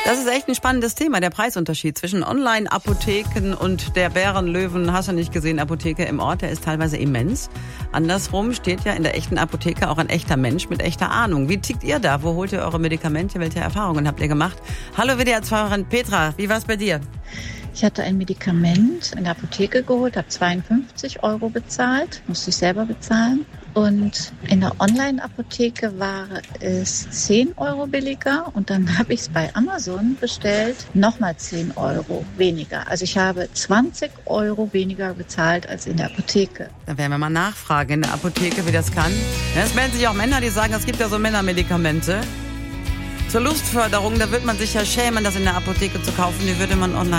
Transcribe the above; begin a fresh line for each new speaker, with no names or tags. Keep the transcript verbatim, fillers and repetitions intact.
Das ist echt ein spannendes Thema, der Preisunterschied zwischen Online-Apotheken und der Bärenlöwen, hast du nicht gesehen, Apotheke im Ort, der ist teilweise immens. Andersrum steht ja in der echten Apotheke auch ein echter Mensch mit echter Ahnung. Wie tickt ihr da? Wo holt ihr eure Medikamente? Welche Erfahrungen habt ihr gemacht? Hallo W D R-Fahrerin Petra, wie war's bei dir?
Ich hatte ein Medikament in der Apotheke geholt, habe zweiundfünfzig Euro bezahlt, musste ich selber bezahlen. Und in der Online-Apotheke war es zehn Euro billiger und dann habe ich es bei Amazon bestellt, nochmal zehn Euro weniger. Also ich habe zwanzig Euro weniger bezahlt als in der Apotheke.
Da werden wir mal nachfragen in der Apotheke, wie das kann. Ja, es melden sich auch Männer, die sagen, es gibt ja so Männermedikamente. Zur Lustförderung, da wird man sich ja schämen, das in der Apotheke zu kaufen, die würde man online